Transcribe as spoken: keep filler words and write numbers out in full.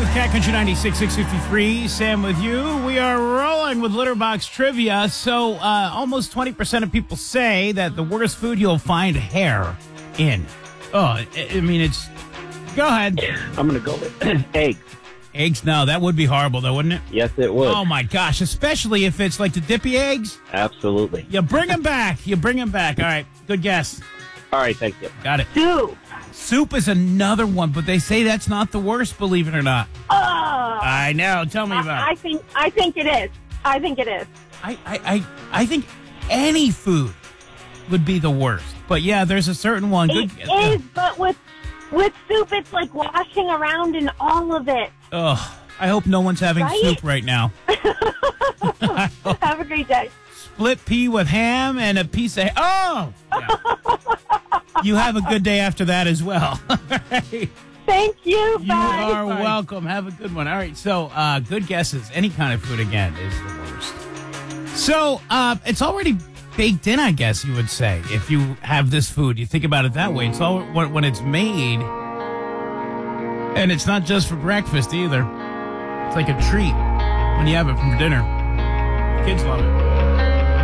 Cat Country ninety-six six fifty-three. Sam with you. We are rolling with Litterbox Trivia. So, uh, almost twenty percent of people say that the worst food you'll find hair in. Oh, I, I mean, it's... Go ahead. I'm going to go with eggs. Eggs? No, that would be horrible, though, wouldn't it? Yes, it would. Oh, my gosh. Especially if it's like the dippy eggs. Absolutely. You bring them back. You bring them back. All right. Good guess. All right, thank you. Got it. Soup. Soup is another one, but they say that's not the worst, believe it or not. Oh, I know. Tell me about I it. think I think it is. I think it is. I, I, I, I think any food would be the worst. But, yeah, there's a certain one. It Good, is, but with with soup, it's like washing around in all of it. Ugh. I hope no one's having Right? soup right now. Have a great day. Split pea with ham and a piece of... Oh! Yeah. You have a good day after that as well. Thank you. You Bye. are Bye. welcome. Have a good one. All right, so uh, good guesses. Any kind of food, again, is the worst. So uh, it's already baked in, I guess you would say, if you have this food. You think about it that way. It's all when, when it's made, and it's not just for breakfast either. It's like a treat when you have it for dinner. Kids love it.